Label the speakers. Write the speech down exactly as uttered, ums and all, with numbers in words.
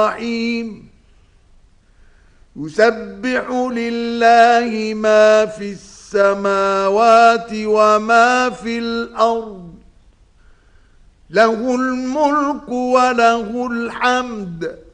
Speaker 1: الرحيم يسبح لله ما في السماوات وما في الأرض له الملك وله الحمد